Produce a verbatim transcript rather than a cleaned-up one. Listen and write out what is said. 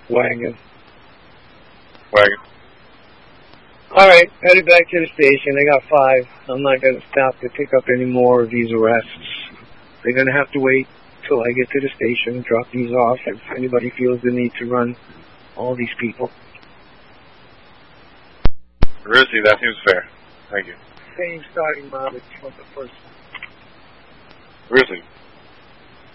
Wagon. Wagon. All right, headed back to the station. I got five. I'm not going to stop to pick up any more of these arrests. They're going to have to wait till I get to the station, drop these off, if anybody feels the need to run all these people. Rizzy, that seems fair. Thank you. Same starting mileage from the first one. Rizzy.